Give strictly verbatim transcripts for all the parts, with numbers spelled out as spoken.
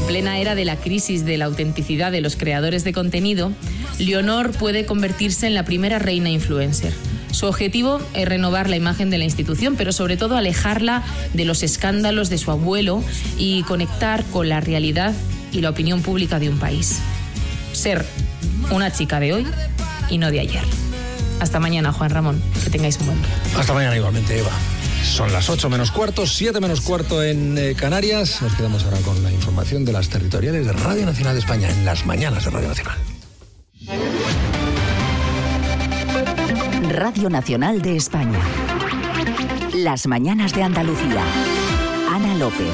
plena era de la crisis de la autenticidad de los creadores de contenido, Leonor puede convertirse en la primera reina influencer. Su objetivo es renovar la imagen de la institución, pero sobre todo alejarla de los escándalos de su abuelo y conectar con la realidad y la opinión pública de un país. Ser una chica de hoy y no de ayer. Hasta mañana, Juan Ramón. Que tengáis un buen día. Hasta mañana igualmente, Eva. Son las ocho menos cuarto, siete menos cuarto en eh, Canarias. Nos quedamos ahora con la información de las territoriales de Radio Nacional de España en las mañanas de Radio Nacional. Radio Nacional de España. Las mañanas de Andalucía. Ana López.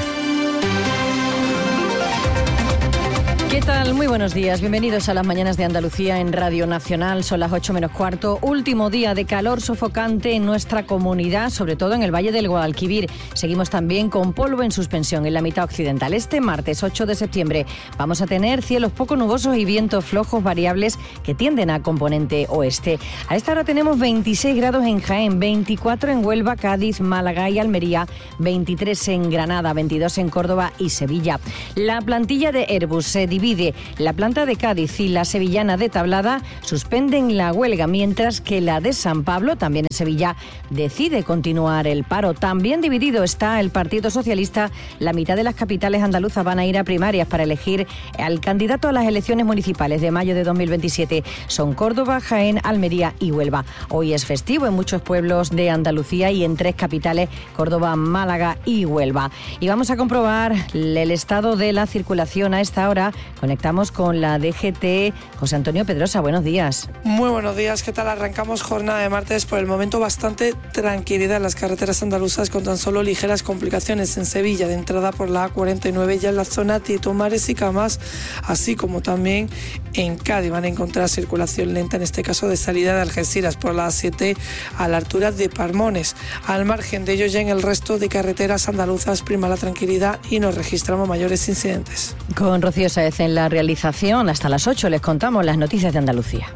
¿Qué tal? Muy buenos días. Bienvenidos a las mañanas de Andalucía en Radio Nacional. Son las ocho menos cuarto. Último día de calor sofocante en nuestra comunidad, sobre todo en el Valle del Guadalquivir. Seguimos también con polvo en suspensión en la mitad occidental. Este martes ocho de septiembre vamos a tener cielos poco nubosos y vientos flojos variables que tienden a componente oeste. A esta hora tenemos veintiséis grados en Jaén, veinticuatro en Huelva, Cádiz, Málaga y Almería, veintitrés en Granada, veintidós en Córdoba y Sevilla. La plantilla de Airbus se divide. La planta de Cádiz y la sevillana de Tablada suspenden la huelga, mientras que la de San Pablo, también en Sevilla, decide continuar el paro. También dividido está el Partido Socialista. La mitad de las capitales andaluzas van a ir a primarias para elegir al candidato a las elecciones municipales de mayo de dos mil veintisiete. Son Córdoba, Jaén, Almería y Huelva. Hoy es festivo en muchos pueblos de Andalucía y en tres capitales, Córdoba, Málaga y Huelva. Y vamos a comprobar el estado de la circulación a esta hora. Conectamos con la D G T. José Antonio Pedrosa, buenos días. Muy buenos días, ¿qué tal? Arrancamos jornada de martes, por el momento bastante tranquilidad en las carreteras andaluzas, con tan solo ligeras complicaciones en Sevilla, de entrada por la A cuarenta y nueve, ya en la zona de Tomares y Camas, así como también en Cádiz. Van a encontrar circulación lenta, en este caso de salida de Algeciras, por la A siete a la altura de Parmones. Al margen de ello, ya en el resto de carreteras andaluzas prima la tranquilidad y no registramos mayores incidentes. Con Rocío Sáez en la realización, hasta las ocho les contamos las noticias de Andalucía.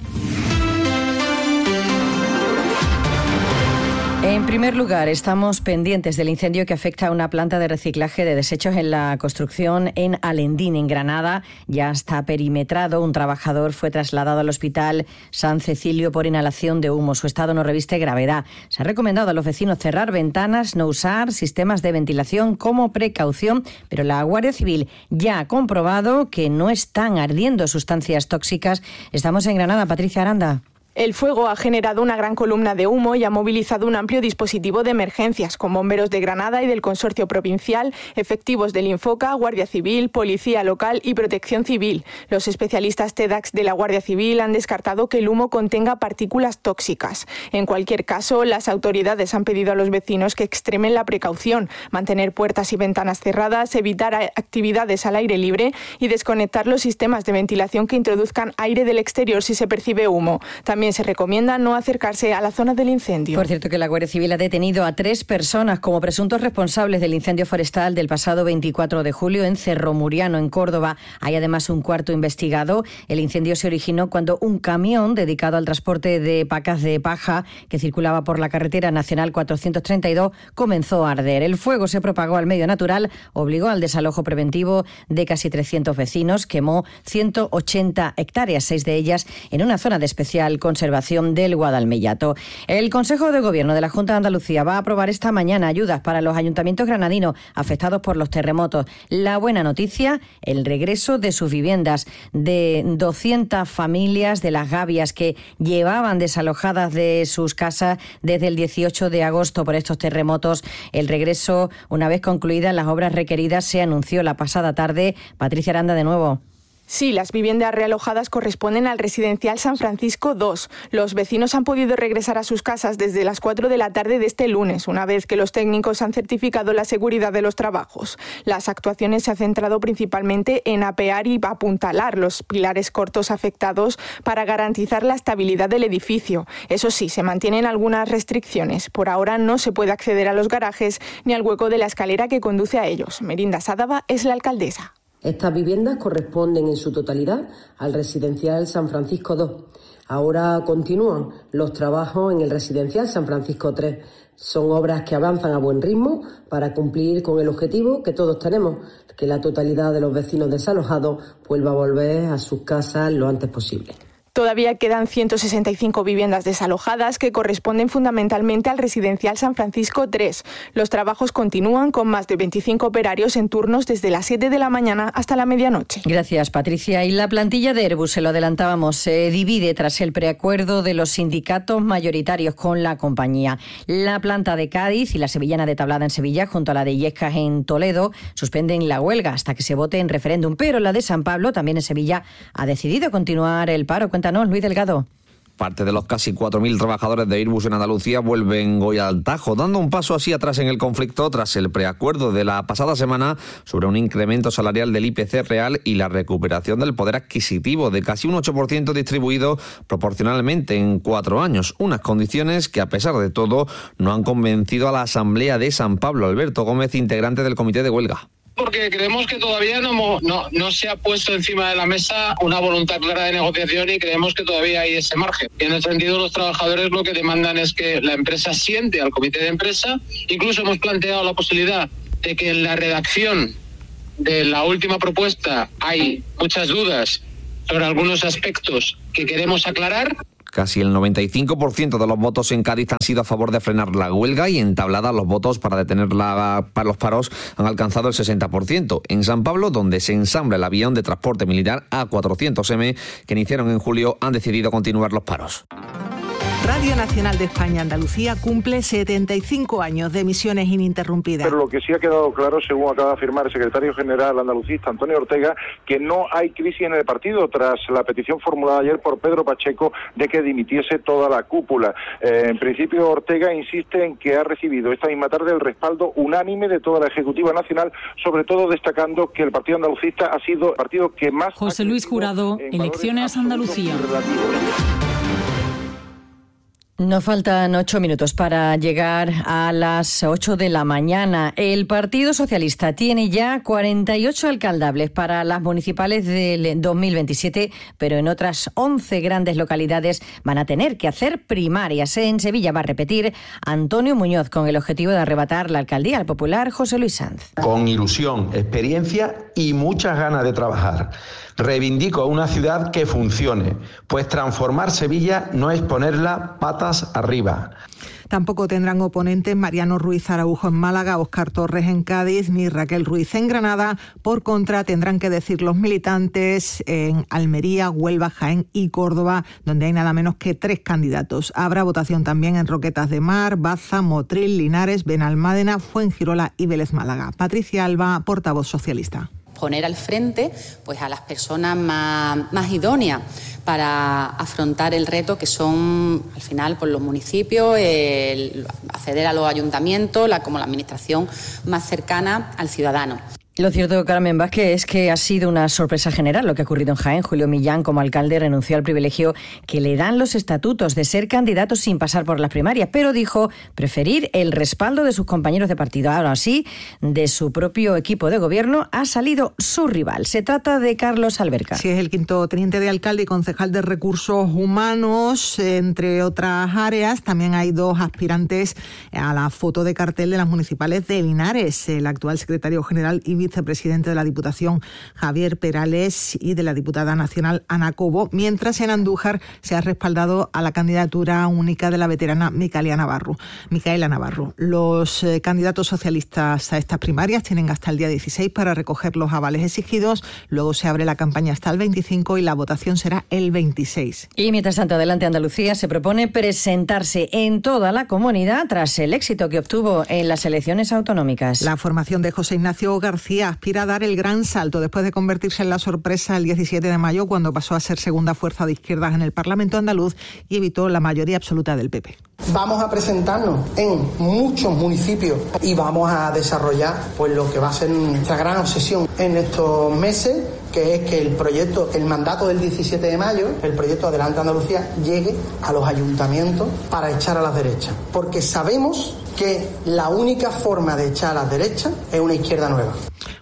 En primer lugar, estamos pendientes del incendio que afecta a una planta de reciclaje de desechos en la construcción en Alendín, en Granada. Ya está perimetrado. Un trabajador fue trasladado al hospital San Cecilio por inhalación de humo. Su estado no reviste gravedad. Se ha recomendado a los vecinos cerrar ventanas, no usar sistemas de ventilación como precaución, pero la Guardia Civil ya ha comprobado que no están ardiendo sustancias tóxicas. Estamos en Granada. Patricia Aranda. El fuego ha generado una gran columna de humo y ha movilizado un amplio dispositivo de emergencias, con bomberos de Granada y del Consorcio Provincial, efectivos del Infoca, Guardia Civil, Policía Local y Protección Civil. Los especialistas TEDx de la Guardia Civil han descartado que el humo contenga partículas tóxicas. En cualquier caso, las autoridades han pedido a los vecinos que extremen la precaución, mantener puertas y ventanas cerradas, evitar actividades al aire libre y desconectar los sistemas de ventilación que introduzcan aire del exterior si se percibe humo. También se recomienda no acercarse a la zona del incendio. Por cierto, que la Guardia Civil ha detenido a tres personas como presuntos responsables del incendio forestal del pasado veinticuatro de julio en Cerro Muriano, en Córdoba. Hay además un cuarto investigado. El incendio se originó cuando un camión dedicado al transporte de pacas de paja que circulaba por la carretera nacional cuatrocientos treinta y dos comenzó a arder. El fuego se propagó al medio natural, obligó al desalojo preventivo de casi trescientos vecinos, quemó ciento ochenta hectáreas, seis de ellas en una zona de especial conservación del Guadalmellato. El Consejo de Gobierno de la Junta de Andalucía va a aprobar esta mañana ayudas para los ayuntamientos granadinos afectados por los terremotos. La buena noticia, el regreso de sus viviendas de doscientas familias de Las Gavias que llevaban desalojadas de sus casas desde el dieciocho de agosto por estos terremotos. El regreso, una vez concluidas las obras requeridas, se anunció la pasada tarde. Patricia Aranda, de nuevo. Sí, las viviendas realojadas corresponden al residencial San Francisco dos. Los vecinos han podido regresar a sus casas desde las cuatro de la tarde de este lunes, una vez que los técnicos han certificado la seguridad de los trabajos. Las actuaciones se han centrado principalmente en apear y apuntalar los pilares cortos afectados para garantizar la estabilidad del edificio. Eso sí, se mantienen algunas restricciones. Por ahora no se puede acceder a los garajes ni al hueco de la escalera que conduce a ellos. Merinda Sádava es la alcaldesa. Estas viviendas corresponden en su totalidad al residencial San Francisco dos. Ahora continúan los trabajos en el residencial San Francisco tres. Son obras que avanzan a buen ritmo para cumplir con el objetivo que todos tenemos, que la totalidad de los vecinos desalojados vuelva a volver a sus casas lo antes posible. Todavía quedan ciento sesenta y cinco viviendas desalojadas que corresponden fundamentalmente al residencial San Francisco tres. Los trabajos continúan con más de veinticinco operarios en turnos desde las siete de la mañana hasta la medianoche. Gracias, Patricia. Y la plantilla de Airbus, se lo adelantábamos, se divide tras el preacuerdo de los sindicatos mayoritarios con la compañía. La planta de Cádiz y la sevillana de Tablada en Sevilla, junto a la de Illescas en Toledo, suspenden la huelga hasta que se vote en referéndum. Pero la de San Pablo, también en Sevilla, ha decidido continuar el paro. Cuéntanos, Luis Delgado. Parte de los casi cuatro mil trabajadores de Airbus en Andalucía vuelven hoy al Tajo, dando un paso así atrás en el conflicto tras el preacuerdo de la pasada semana sobre un incremento salarial del I P C real y la recuperación del poder adquisitivo de casi un ocho por ciento distribuido proporcionalmente en cuatro años. Unas condiciones que, a pesar de todo, no han convencido a la Asamblea de San Pablo. Alberto Gómez, integrante del comité de huelga. Porque creemos que todavía no, no, no se ha puesto encima de la mesa una voluntad clara de negociación y creemos que todavía hay ese margen. Y en ese sentido, los trabajadores lo que demandan es que la empresa siente al comité de empresa. Incluso hemos planteado la posibilidad de que en la redacción de la última propuesta hay muchas dudas sobre algunos aspectos que queremos aclarar. Casi el noventa y cinco por ciento de los votos en Cádiz han sido a favor de frenar la huelga y en Tablada los votos para detener la, para los paros han alcanzado el sesenta por ciento. En San Pablo, donde se ensambla el avión de transporte militar A cuatrocientos eme que iniciaron en julio, han decidido continuar los paros. Radio Nacional de España Andalucía cumple setenta y cinco años de emisiones ininterrumpidas. Pero lo que sí ha quedado claro, según acaba de afirmar el secretario general andalucista Antonio Ortega, que no hay crisis en el partido tras la petición formulada ayer por Pedro Pacheco de que dimitiese toda la cúpula. Eh, en principio, Ortega insiste en que ha recibido esta misma tarde el respaldo unánime de toda la Ejecutiva Nacional, sobre todo destacando que el partido andalucista ha sido el partido que más... José Luis Jurado, Elecciones Andalucía. Nos faltan ocho minutos para llegar a las ocho de la mañana. El Partido Socialista tiene ya cuarenta y ocho alcaldables para las municipales del dos mil veintisiete, pero en otras once grandes localidades van a tener que hacer primarias. En Sevilla va a repetir Antonio Muñoz con el objetivo de arrebatar la alcaldía al popular José Luis Sanz. Con ilusión, experiencia y muchas ganas de trabajar. Reivindico una ciudad que funcione, pues transformar Sevilla no es ponerla patas arriba. Tampoco tendrán oponentes Mariano Ruiz Araujo en Málaga, Óscar Torres en Cádiz ni Raquel Ruiz en Granada. Por contra, tendrán que decir los militantes en Almería, Huelva, Jaén y Córdoba, donde hay nada menos que tres candidatos. Habrá votación también en Roquetas de Mar, Baza, Motril, Linares, Benalmádena, Fuengirola y Vélez Málaga. Patricia Alba, portavoz socialista. Poner al frente pues a las personas más, más idóneas para afrontar el reto que son al final pues, los municipios, el acceder a los ayuntamientos, la, como la administración más cercana al ciudadano. Lo cierto, Carmen Vázquez, es que ha sido una sorpresa general lo que ha ocurrido en Jaén. Julio Millán, como alcalde, renunció al privilegio que le dan los estatutos de ser candidato sin pasar por las primarias, pero dijo preferir el respaldo de sus compañeros de partido. Ahora sí, de su propio equipo de gobierno ha salido su rival. Se trata de Carlos Alberca. Sí, es el quinto teniente de alcalde y concejal de Recursos Humanos, entre otras áreas. También hay dos aspirantes a la foto de cartel de las municipales de Linares, el actual secretario general y vicepresidente de la Diputación, Javier Perales, y de la diputada nacional, Ana Cobo, mientras en Andújar se ha respaldado a la candidatura única de la veterana Micaela Navarro. Micaela Navarro. Los eh, candidatos socialistas a estas primarias tienen hasta el día dieciséis para recoger los avales exigidos, luego se abre la campaña hasta el veinticinco y la votación será el veintiséis. Y mientras tanto, Adelante Andalucía se propone presentarse en toda la comunidad tras el éxito que obtuvo en las elecciones autonómicas. La formación de José Ignacio García aspira a dar el gran salto después de convertirse en la sorpresa el diecisiete de mayo, cuando pasó a ser segunda fuerza de izquierdas en el Parlamento andaluz y evitó la mayoría absoluta del P P. Vamos a presentarnos en muchos municipios y vamos a desarrollar pues lo que va a ser nuestra gran obsesión en estos meses, que es que el proyecto, el mandato del diecisiete de mayo, el proyecto Adelante Andalucía, llegue a los ayuntamientos para echar a las derechas. Porque sabemos que la única forma de echar a las derechas es una izquierda nueva.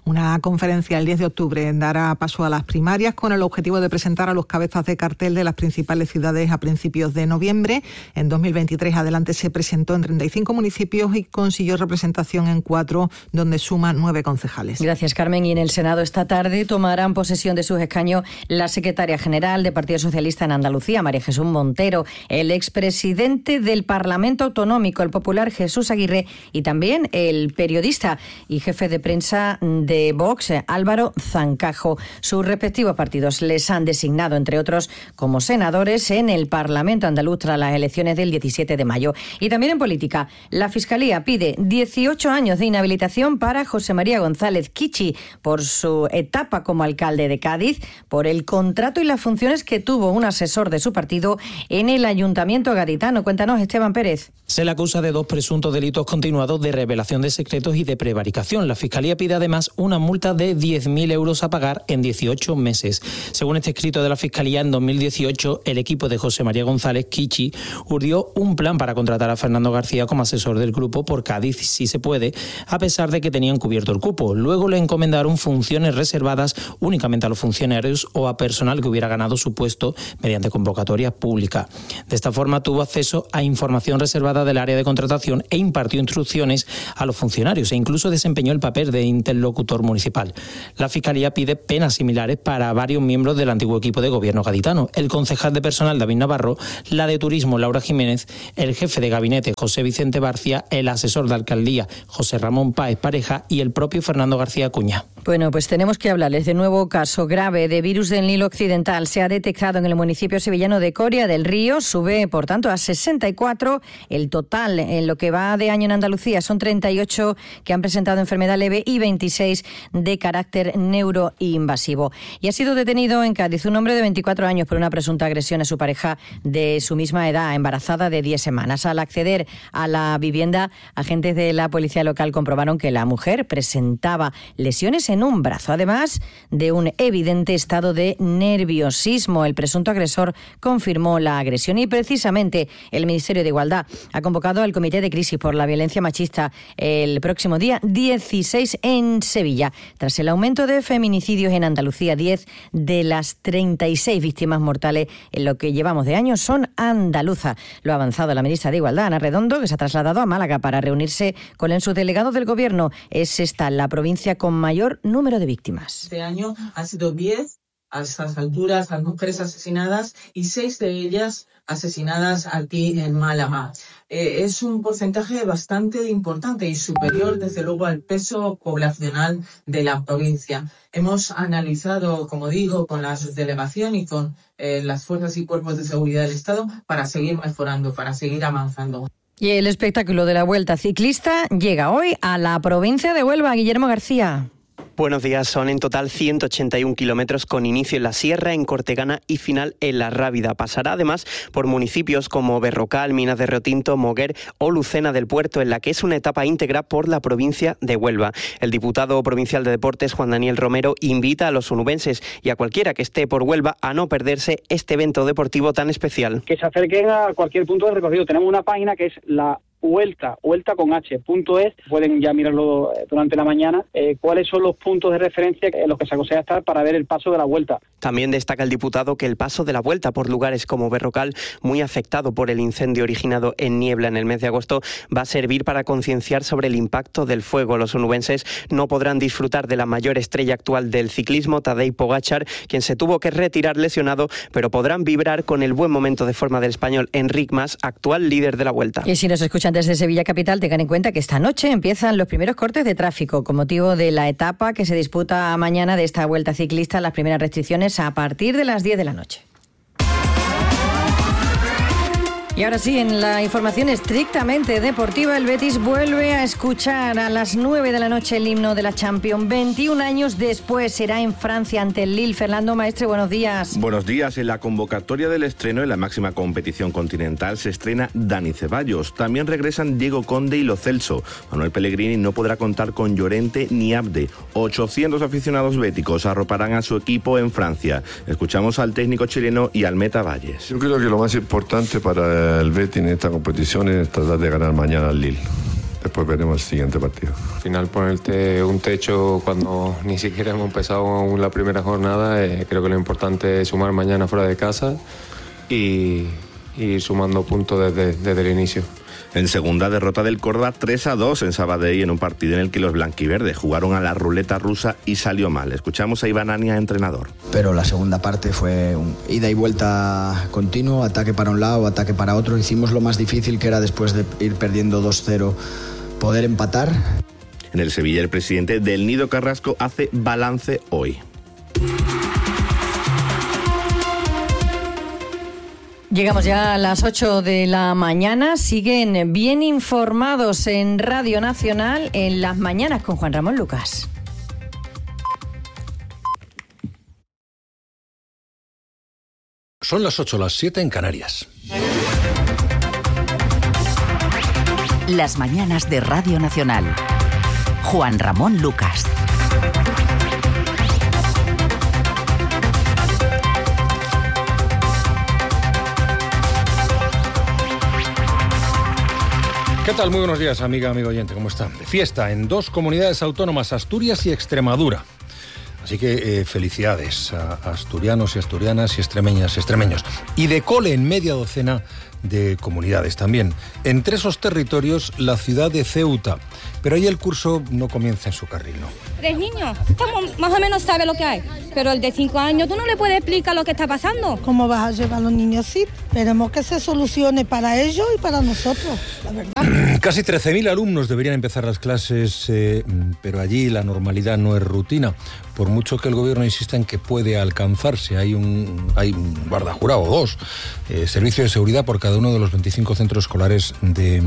Una conferencia el diez de octubre dará paso a las primarias con el objetivo de presentar a los cabezas de cartel de las principales ciudades a principios de noviembre. En dos mil veintitrés Adelante se presentó en treinta y cinco municipios y consiguió representación en cuatro, donde suma nueve concejales. Gracias, Carmen. Y en el Senado esta tarde tomarán posesión de sus escaños la secretaria general del Partido Socialista en Andalucía, María Jesús Montero, el expresidente del Parlamento Autonómico, el popular Jesús Aguirre, y también el periodista y jefe de prensa de Vox, Álvaro Zancajo. Sus respectivos partidos les han designado, entre otros, como senadores en el Parlamento andaluz tras las elecciones del diecisiete de mayo. Y también en política, la Fiscalía pide dieciocho años de inhabilitación para José María González Kichi por su etapa como alcalde de Cádiz, por el contrato y las funciones que tuvo un asesor de su partido en el Ayuntamiento gaditano. Cuéntanos, Esteban Pérez. Se le acusa de dos presuntos delitos continuados de revelación de secretos y de prevaricación. La Fiscalía pide además una multa de diez mil euros a pagar en dieciocho meses. Según este escrito de la Fiscalía, en dos mil dieciocho el equipo de José María González Kichi urdió un plan para contratar a Fernando García como asesor del grupo por Cádiz, si se puede, a pesar de que tenían cubierto el cupo. Luego le encomendaron funciones reservadas únicamente a los funcionarios o a personal que hubiera ganado su puesto mediante convocatoria pública. De esta forma tuvo acceso a información reservada del área de contratación e impartió instrucciones a los funcionarios e incluso desempeñó el papel de interlocutor municipal. La Fiscalía pide penas similares para varios miembros del antiguo equipo de gobierno gaditano: el concejal de personal David Navarro, la de turismo Laura Jiménez, el jefe de gabinete José Vicente Barcia, el asesor de alcaldía José Ramón Páez Pareja y el propio Fernando García Acuña. Bueno, pues tenemos que hablarles de nuevo caso grave de virus del Nilo Occidental. Se ha detectado en el municipio sevillano de Coria del Río, sube por tanto a sesenta y cuatro. El total en lo que va de año en Andalucía son treinta y ocho que han presentado enfermedad leve y veintiséis de carácter neuroinvasivo. Y ha sido detenido en Cádiz un hombre de veinticuatro años por una presunta agresión a su pareja de su misma edad, embarazada de diez semanas. Al acceder a la vivienda, agentes de la policía local comprobaron que la mujer presentaba lesiones en un brazo, además de un evidente estado de nerviosismo. El presunto agresor confirmó la agresión y precisamente el Ministerio de Igualdad ha convocado al Comité de Crisis por la Violencia Machista el próximo día dieciséis en Sevilla. Tras el aumento de feminicidios en Andalucía, diez de las treinta y seis víctimas mortales en lo que llevamos de año son andaluzas. Lo ha avanzado la ministra de Igualdad, Ana Redondo, que se ha trasladado a Málaga para reunirse con el subdelegado del Gobierno. Es esta la provincia con mayor número de víctimas. Este año han sido diez a estas alturas las mujeres asesinadas y seis de ellas asesinadas aquí en Málaga. Eh, es un porcentaje bastante importante y superior, desde luego, al peso poblacional de la provincia. Hemos analizado, como digo, con la subdelegación y con eh, las fuerzas y cuerpos de seguridad del Estado para seguir mejorando, para seguir avanzando. Y el espectáculo de la Vuelta Ciclista llega hoy a la provincia de Huelva. Guillermo García. Buenos días, son en total ciento ochenta y un kilómetros con inicio en la Sierra, en Cortegana y final en La Rábida. Pasará además por municipios como Berrocal, Minas de Riotinto, Moguer o Lucena del Puerto, en la que es una etapa íntegra por la provincia de Huelva. El diputado provincial de Deportes, Juan Daniel Romero, invita a los onubenses y a cualquiera que esté por Huelva a no perderse este evento deportivo tan especial. Que se acerquen a cualquier punto de recorrido. Tenemos una página que es la Vuelta, vuelta con H, punto es, pueden ya mirarlo durante la mañana, eh, cuáles son los puntos de referencia en los que se aconseja estar para ver el paso de la Vuelta. También destaca el diputado que el paso de la Vuelta por lugares como Berrocal, muy afectado por el incendio originado en niebla en el mes de agosto, va a servir para concienciar sobre el impacto del fuego. Los onubenses no podrán disfrutar de la mayor estrella actual del ciclismo, Tadej Pogačar, quien se tuvo que retirar lesionado, pero podrán vibrar con el buen momento de forma del español Enric Mas, actual líder de la Vuelta. Y si nos escuchan desde Sevilla Capital, tengan en cuenta que esta noche empiezan los primeros cortes de tráfico con motivo de la etapa que se disputa mañana de esta Vuelta Ciclista. Las primeras restricciones a partir de las diez de la noche. Y ahora sí, en la información estrictamente deportiva, el Betis vuelve a escuchar a las nueve de la noche el himno de la Champions. veintiún años después será en Francia ante el Lille. Fernando Maestre, buenos días. Buenos días. En la convocatoria del estreno en la máxima competición continental se estrena Dani Ceballos. También regresan Diego Conde y Lo Celso. Manuel Pellegrini no podrá contar con Llorente ni Abde. ochocientos aficionados béticos arroparán a su equipo en Francia. Escuchamos al técnico chileno y al meta Valles. Yo creo que lo más importante para el Betis en esta competición es tratar de ganar mañana al Lille. después veremos el siguiente partido. Al final ponerte un techo cuando ni siquiera hemos empezado aún la primera jornada, eh, creo que lo importante es sumar mañana fuera de casa y, y ir sumando puntos desde, desde el inicio. En segunda, derrota del Córdoba tres a dos en Sabadell, en un partido en el que los blanquiverdes jugaron a la ruleta rusa y salió mal. Escuchamos a Iván Ania, entrenador. Pero la segunda parte fue un ida y vuelta continuo, ataque para un lado, ataque para otro. Hicimos lo más difícil, que era después de ir perdiendo dos cero, poder empatar. En el Sevilla, el presidente del Nido Carrasco hace balance hoy. Llegamos ya a las ocho de la mañana. Siguen bien informados en Radio Nacional en Las Mañanas con Juan Ramón Lucas. Son las ocho, las siete en Canarias. Las Mañanas de Radio Nacional. Juan Ramón Lucas. ¿Qué tal? Muy buenos días, amiga, amigo oyente. ¿Cómo está? De fiesta en dos comunidades autónomas, Asturias y Extremadura. Así que eh, felicidades a asturianos y asturianas y extremeñas y extremeños. Y de cole en media docena de comunidades también. Entre esos territorios, la ciudad de Ceuta. Pero ahí el curso no comienza en su carril, ¿no? Tres niños, estamos, más o menos sabe lo que hay. Pero el de cinco años, tú no le puedes explicar lo que está pasando. ¿Cómo vas a llevar a los niños así? Esperemos que se solucione para ellos y para nosotros, la verdad. Casi trece mil alumnos deberían empezar las clases, eh, pero allí la normalidad no es rutina. Por mucho que el gobierno insista en que puede alcanzarse, hay un, hay un guardajurado o dos, eh, servicio de seguridad por cada uno de los veinticinco centros escolares de,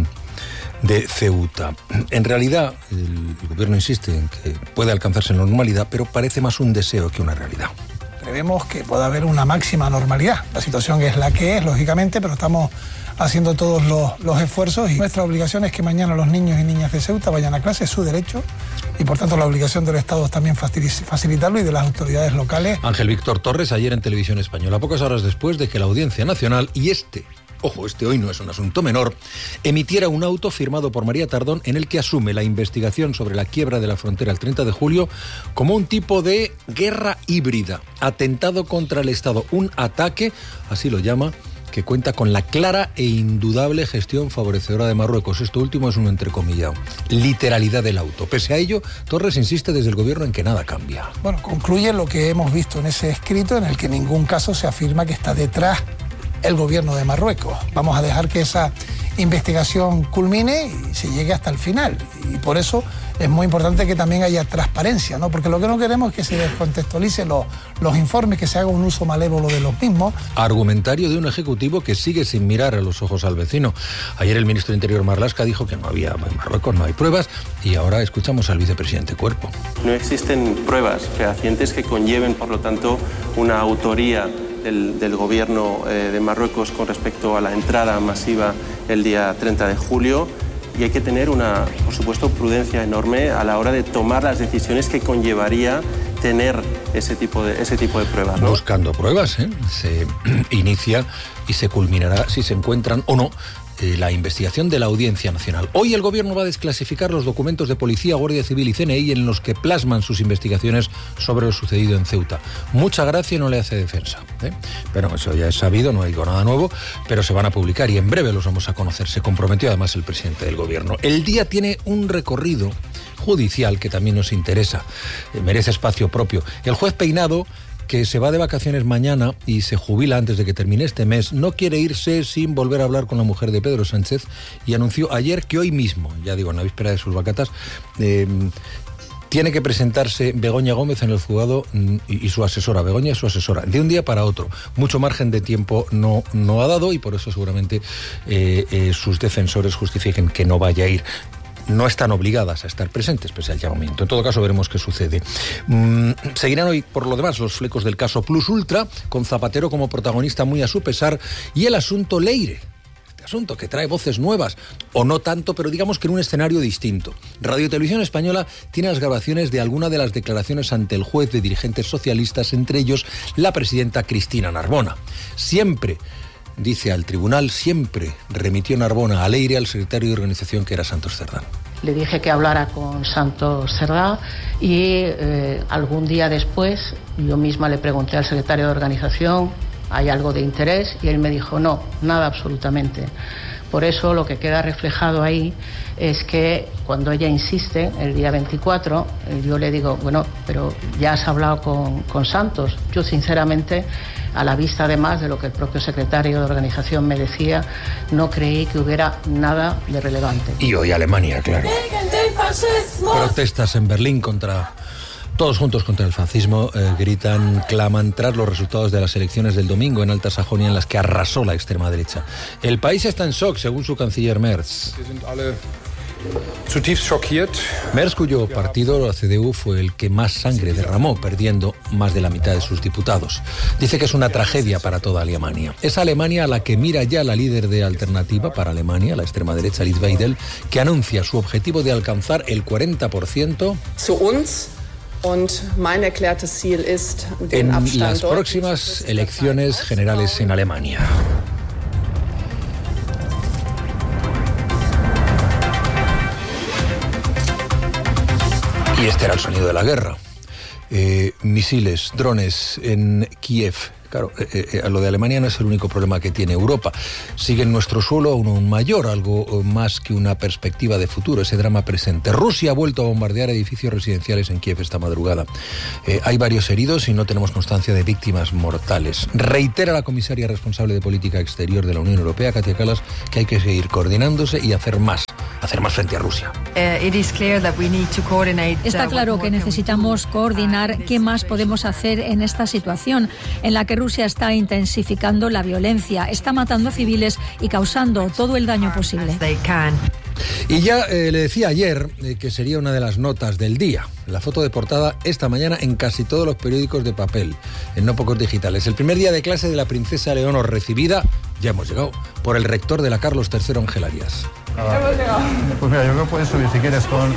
de Ceuta. En realidad, el, el gobierno insiste en que puede alcanzarse la normalidad, pero parece más un deseo que una realidad. Prevemos que pueda haber una máxima normalidad. La situación es la que es, lógicamente, pero estamos haciendo todos los, los esfuerzos y nuestra obligación es que mañana los niños y niñas de Ceuta vayan a clase, es su derecho, y por tanto la obligación del Estado es también facilitarlo y de las autoridades locales. Ángel Víctor Torres ayer en Televisión Española, pocas horas después de que la Audiencia Nacional y este, ojo, este hoy no es un asunto menor, emitiera un auto firmado por María Tardón en el que asume la investigación sobre la quiebra de la frontera el treinta de julio como un tipo de guerra híbrida, atentado contra el Estado, un ataque, así lo llama, que cuenta con la clara e indudable gestión favorecedora de Marruecos. Esto último es un entrecomillado. Literalidad del auto. Pese a ello, Torres insiste desde el gobierno en que nada cambia. Bueno, concluye lo que hemos visto en ese escrito, en el que en ningún caso se afirma que está detrás el gobierno de Marruecos. Vamos a dejar que esa investigación culmine y se llegue hasta el final. Y por eso es muy importante que también haya transparencia, ¿no? Porque lo que no queremos es que se descontextualicen los, los informes, que se haga un uso malévolo de los mismos. Argumentario de un ejecutivo que sigue sin mirar a los ojos al vecino. Ayer el ministro de Interior Marlaska dijo que no había, en Marruecos no hay pruebas, y ahora escuchamos al vicepresidente Cuerpo. No existen pruebas fehacientes que conlleven, por lo tanto, una autoría del, del gobierno eh, de Marruecos con respecto a la entrada masiva el día treinta de julio. Y hay que tener una, por supuesto, prudencia enorme a la hora de tomar las decisiones que conllevaría tener ese tipo de, ese tipo de pruebas, ¿no? Buscando pruebas, ¿eh? Se inicia y se culminará, si se encuentran o no, eh, la investigación de la Audiencia Nacional. Hoy el gobierno va a desclasificar los documentos de Policía, Guardia Civil y C N I en los que plasman sus investigaciones sobre lo sucedido en Ceuta. Mucha gracia no le hace defensa, ¿eh? Pero eso ya es sabido, no hay nada nuevo, pero se van a publicar y en breve los vamos a conocer. Se comprometió además el presidente del gobierno. El día tiene un recorrido judicial que también nos interesa, eh, merece espacio propio. El juez Peinado, que se va de vacaciones mañana y se jubila antes de que termine este mes, no quiere irse sin volver a hablar con la mujer de Pedro Sánchez y anunció ayer que hoy mismo, ya digo, en la víspera de sus vacatas, eh, tiene que presentarse Begoña Gómez en el juzgado y, y su asesora, Begoña es su asesora, de un día para otro. Mucho margen de tiempo no, no ha dado y por eso seguramente eh, eh, sus defensores justifiquen que no vaya a ir. No están obligadas a estar presentes pese al llamamiento. En todo caso, veremos qué sucede. Mm, seguirán hoy, por lo demás, los flecos del caso Plus Ultra, con Zapatero como protagonista muy a su pesar, y el asunto Leire. Este asunto que trae voces nuevas, o no tanto, pero digamos que en un escenario distinto. Radio Televisión Española tiene las grabaciones de alguna de las declaraciones ante el juez de dirigentes socialistas, entre ellos la presidenta Cristina Narbona. Siempre, dice al tribunal, siempre remitió Narbona a Leire al secretario de organización que era Santos Cerdán. le dije que hablara con Santos Cerdá y eh, algún día después yo misma le pregunté al secretario de organización, ¿hay algo de interés? Y él me dijo, no, nada absolutamente. Por eso lo que queda reflejado ahí es que cuando ella insiste, el día veinticuatro, yo le digo, bueno, pero ya has hablado con, con Santos. Yo sinceramente, a la vista además de lo que el propio secretario de organización me decía, no creí que hubiera nada de relevante. Y hoy Alemania, claro. Protestas en Berlín contra... Todos juntos contra el fascismo, eh, gritan, claman tras los resultados de las elecciones del domingo en Alta Sajonia en las que arrasó la extrema derecha. El país está en shock, según su canciller Merz. Merz, cuyo partido, la C D U, fue el que más sangre derramó, perdiendo más de la mitad de sus diputados. Dice que es una tragedia para toda Alemania. Es Alemania a la que mira ya la líder de Alternativa para Alemania, la extrema derecha Alice Weidel, que anuncia su objetivo de alcanzar el cuarenta por ciento. En las próximas elecciones generales en Alemania. Y este era el sonido de la guerra. Eh, misiles, drones en Kiev. Claro, eh, eh, lo de Alemania no es el único problema que tiene Europa. Sigue en nuestro suelo uno mayor, algo más que una perspectiva de futuro, ese drama presente. Rusia ha vuelto a bombardear edificios residenciales en Kiev esta madrugada. Eh, hay varios heridos y no tenemos constancia de víctimas mortales. Reitera la comisaria responsable de política exterior de la Unión Europea, Kaja Kallas, que hay que seguir coordinándose y hacer más, hacer más frente a Rusia. Está claro que necesitamos coordinar qué más podemos hacer en esta situación en la que Rusia está intensificando la violencia, está matando a civiles y causando todo el daño posible. Y ya eh, le decía ayer eh, que sería una de las notas del día. La foto de portada esta mañana en casi todos los periódicos de papel, en no pocos digitales. El primer día de clase de la princesa Leonor, recibida, ya hemos llegado, por el rector de la Carlos tercero, Ángel Arias. Ah, pues mira, yo creo que puedes subir si quieres con...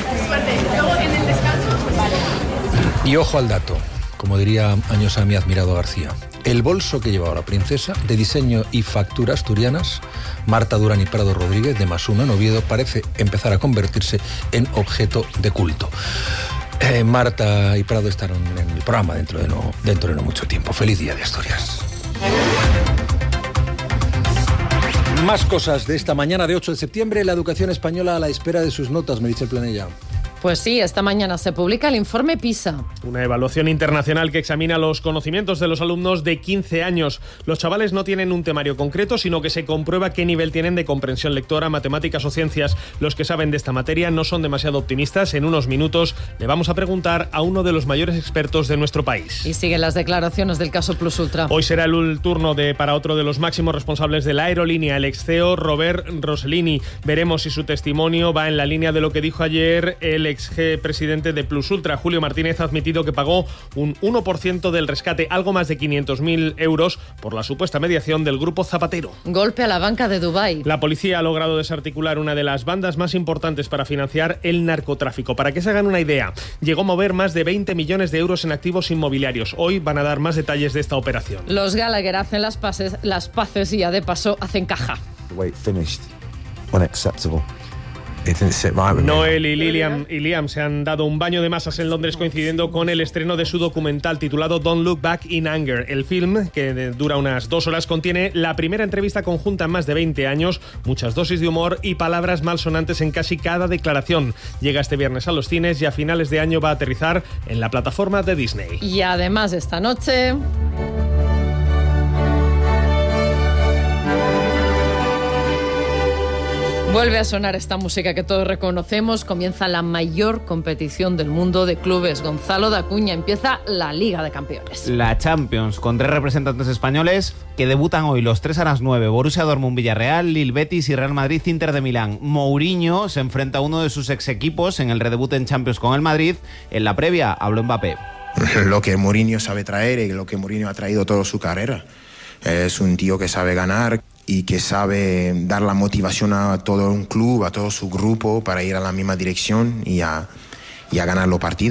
Y ojo al dato, como diría años a mi admirado García. El bolso que llevaba la princesa, de diseño y factura asturianas, Marta Durán y Prado Rodríguez, de Más Uno en Oviedo, parece empezar a convertirse en objeto de culto. Eh, Marta y Prado estarán en el programa dentro de, no, dentro de no mucho tiempo. Feliz día de Asturias. Más cosas de esta mañana de ocho de septiembre. La educación española a la espera de sus notas, Meritxell Planella. Pues sí, esta mañana se publica el informe PISA. Una evaluación internacional que examina los conocimientos de los alumnos de quince años. Los chavales no tienen un temario concreto, sino que se comprueba qué nivel tienen de comprensión lectora, matemáticas o ciencias. Los que saben de esta materia no son demasiado optimistas. En unos minutos le vamos a preguntar a uno de los mayores expertos de nuestro país. Y siguen las declaraciones del caso Plus Ultra. Hoy será el turno de para otro de los máximos responsables de la aerolínea, el ex C E O Robert Rossellini. Veremos si su testimonio va en la línea de lo que dijo ayer el ex presidente de Plus Ultra. Julio Martínez ha admitido que pagó un uno por ciento del rescate, algo más de quinientos mil euros, por la supuesta mediación del grupo Zapatero. Golpe a la banca de Dubái. La policía ha logrado desarticular una de las bandas más importantes para financiar el narcotráfico. Para que se hagan una idea, llegó a mover más de veinte millones de euros en activos inmobiliarios. Hoy van a dar más detalles de esta operación. Los Gallagher hacen las paces, las paces y ya de paso hacen caja. Wait, finished. Unacceptable. Noel y Liam, y Liam se han dado un baño de masas en Londres coincidiendo con el estreno de su documental titulado Don't Look Back in Anger. El film, que dura unas dos horas, contiene la primera entrevista conjunta en más de veinte años, muchas dosis de humor y palabras malsonantes en casi cada declaración. Llega este viernes a los cines y a finales de año va a aterrizar en la plataforma de Disney. Y además esta noche... vuelve a sonar esta música que todos reconocemos. Comienza la mayor competición del mundo de clubes. Gonzalo de Acuña, empieza la Liga de Campeones. La Champions, con tres representantes españoles que debutan hoy los tres a las nueve. Borussia Dortmund, Villarreal, Lille Betis y Real Madrid, Inter de Milán. Mourinho se enfrenta a uno de sus ex equipos en el redebut en Champions con el Madrid. En la previa habló Mbappé. Lo que Mourinho sabe traer y lo que Mourinho ha traído toda su carrera. Es un tío que sabe ganar y que sabe dar la motivación a todo un club, a todo su grupo para ir a la misma dirección y a, y a ganar los partidos.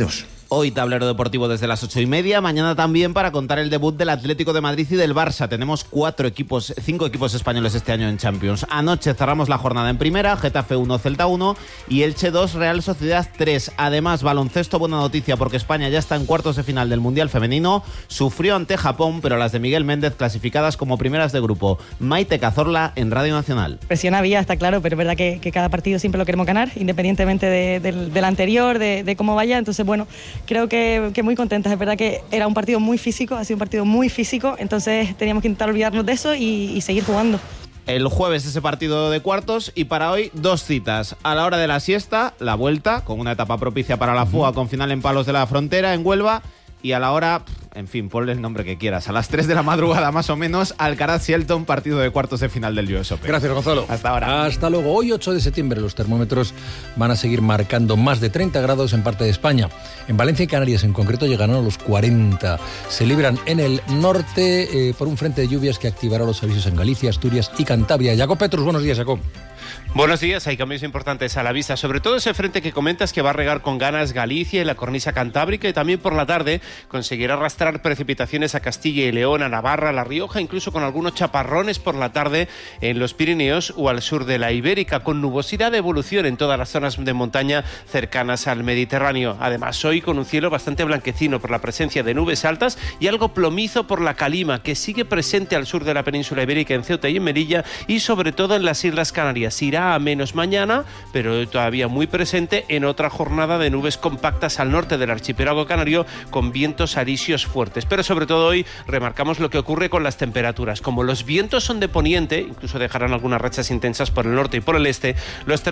Hoy tablero deportivo desde las ocho y media, mañana también para contar el debut del Atlético de Madrid y del Barça. Tenemos cuatro equipos, cinco equipos españoles este año en Champions. Anoche cerramos la jornada en primera, Getafe uno, Celta uno y Elche dos, Real Sociedad tres. Además, baloncesto, buena noticia porque España ya está en cuartos de final del Mundial Femenino. Sufrió ante Japón, pero las de Miguel Méndez clasificadas como primeras de grupo. Maite Cazorla en Radio Nacional. Presión había, está claro, pero es verdad que, que cada partido siempre lo queremos ganar, independientemente de, del, del anterior, de, de cómo vaya. Entonces, bueno, creo que, que muy contentas. Es verdad que era un partido muy físico, ha sido un partido muy físico, entonces teníamos que intentar olvidarnos de eso y, y seguir jugando. El jueves ese partido de cuartos y para hoy dos citas. A la hora de la siesta, la vuelta, con una etapa propicia para la fuga con final en Palos de la Frontera, en Huelva. Y a la hora, en fin, ponle el nombre que quieras. A las tres de la madrugada más o menos, Alcaraz-Shelton, partido de cuartos de final del U S Open. Gracias, Gonzalo. Hasta ahora. Hasta luego. Hoy, ocho de septiembre, los termómetros van a seguir marcando más de treinta grados en parte de España. En Valencia y Canarias en concreto llegarán a los cuarenta. Se libran en el norte eh, por un frente de lluvias que activará los avisos en Galicia, Asturias y Cantabria. Jacob Petrus, buenos días, Jacob. Buenos días, hay cambios importantes a la vista, sobre todo ese frente que comentas que va a regar con ganas Galicia y la cornisa cantábrica y también por la tarde conseguirá arrastrar precipitaciones a Castilla y León, a Navarra, a La Rioja, incluso con algunos chaparrones por la tarde en los Pirineos o al sur de la Ibérica, con nubosidad de evolución en todas las zonas de montaña cercanas al Mediterráneo. Además, hoy con un cielo bastante blanquecino por la presencia de nubes altas y algo plomizo por la calima que sigue presente al sur de la península ibérica en Ceuta y en Melilla y sobre todo en las Islas Canarias. Irá a menos mañana, pero todavía muy presente en otra jornada de nubes compactas al norte del archipiélago canario con vientos arisios fuertes. Pero sobre todo hoy remarcamos lo que ocurre con las temperaturas. Como los vientos son de poniente, incluso dejarán algunas rachas intensas por el norte y por el este, los